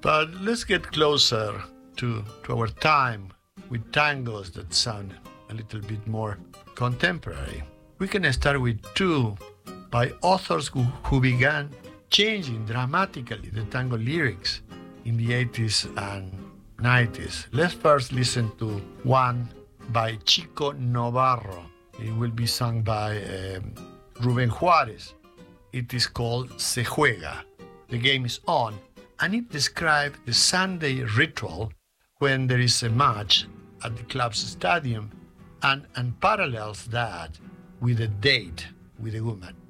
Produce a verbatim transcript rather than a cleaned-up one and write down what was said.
But let's get closer to, to our time with tangos that sound a little bit more contemporary. We can start with two by authors who, who began changing dramatically the tango lyrics in the eighties and nineties. Let's first listen to one by Chico Novarro. It will be sung by um, Rubén Juárez. It is called Se Juega. The game is on, and it describes the Sunday ritual when there is a match at the club's stadium and, and parallels that with a date with a woman.